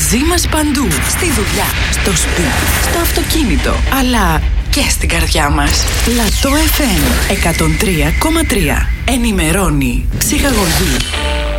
Μαζί μας παντού. Στη δουλειά, στο σπίτι, στο αυτοκίνητο, αλλά και στην καρδιά μας. Λατό FM 103,3. Ενημερώνει, ψυχαγωγεί,